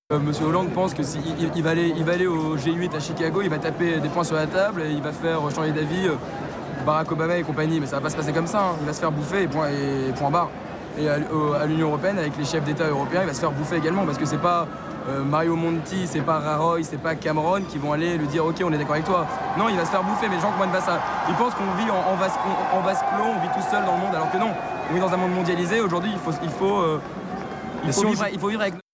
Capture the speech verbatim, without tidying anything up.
Euh, Monsieur Hollande pense que s'il il, il va aller, il va aller au G huit à Chicago, il va taper des points sur la table et il va faire changer d'avis euh, Barack Obama et compagnie. Mais ça va pas se passer comme ça. Hein. Il va se faire bouffer et point, et point barre. Et à, à l'Union européenne, avec les chefs d'État européens, il va se faire bouffer également parce que c'est pas euh, Mario Monti, c'est pas Rajoy, c'est pas Cameron qui vont aller lui dire ok, on est d'accord avec toi. Non, il va se faire bouffer. Mais les gens comprennent pas ça. Ils pensent qu'on vit en, en, vase, en, en vase clos, on vit tout seul dans le monde, alors que non. On vit dans un monde mondialisé. Aujourd'hui, il faut, il faut, euh, il faut, vivre, il faut vivre avec